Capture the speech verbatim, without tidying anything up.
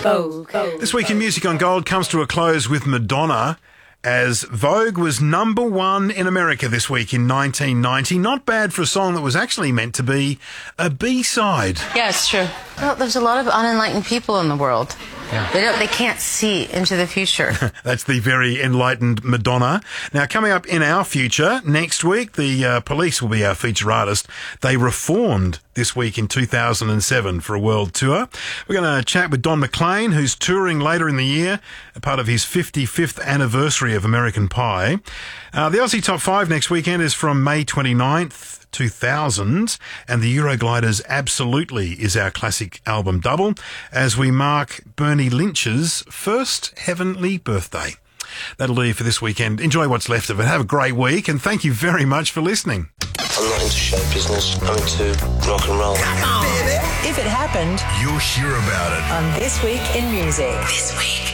Vogue. This week in Music on Gold comes to a close with Madonna, as Vogue was number one in America this week in nineteen ninety. Not bad for a song that was actually meant to be a B-side. Yeah, it's true. Well, there's a lot of unenlightened people in the world. Yeah. They don't. They can't see into the future. That's the very enlightened Madonna. Now, coming up in our future, next week, the uh, Police will be our feature artist. They reformed this week in two thousand seven for a world tour. We're going to chat with Don McLean, who's touring later in the year, a part of his fifty-fifth anniversary of American Pie. Uh, the Aussie Top five next weekend is from May twenty-ninth, two thousand, and the Eurogliders Absolutely is our classic album double, as we mark Bernie Lynch's first heavenly birthday. That'll do you for this weekend. Enjoy what's left of it. Have a great week, and thank you very much for listening. I'm not into show business. I'm into rock and roll. If it happened, you'll hear about it on This Week in Music. This Week.